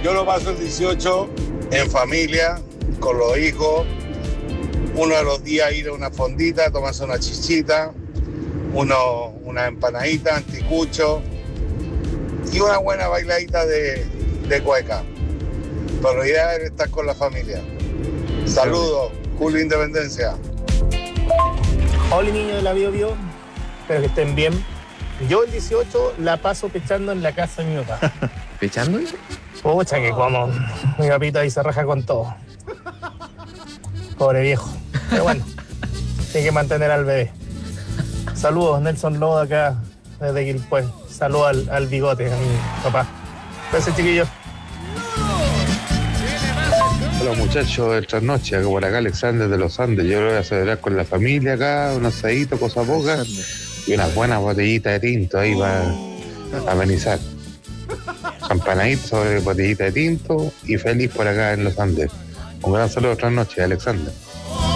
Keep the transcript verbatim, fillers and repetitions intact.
Yo lo paso el dieciocho en familia, con los hijos. Uno de los días ir a una fondita, tomarse una chichita, uno, una empanadita, anticucho y una buena bailadita de, de cueca. Pero la idea es estar con la familia. Saludos, Julio Independencia. Hola niños de la Bio Bio, espero que estén bien. Yo el dieciocho la paso pechando en la casa de mi papá. ¿Pechando? Pucha que como mi papito ahí se raja con todo. Pobre viejo. Pero bueno, tiene que mantener al bebé. Saludos, Nelson Lobo acá desde Quilpué. Saludos al, al bigote, a mi papá. Gracias, chiquillos. Hola muchachos del trasnoche, acá por acá Alexander de los Andes. Yo lo voy a celebrar con la familia acá, un asadito, cosa poca y unas buenas botellitas de tinto ahí para amenizar. Campanadito sobre botellita de tinto y feliz por acá en los Andes. Un gran saludo, trasnoche, Alexander.